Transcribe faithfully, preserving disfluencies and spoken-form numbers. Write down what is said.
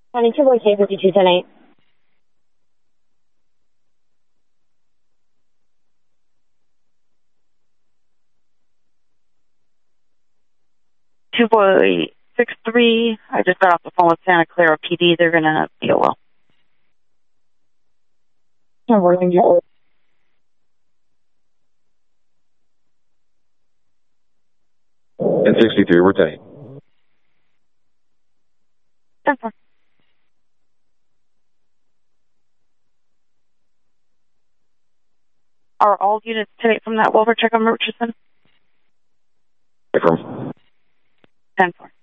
twenty-two one K fifty-two ten eight. Two boy six three. I just got off the phone with Santa Clara P D. They're gonna be a well. And sixty-three, we're ten. ten four. Are all units today from that Wilbur check on Murchison? From ten four.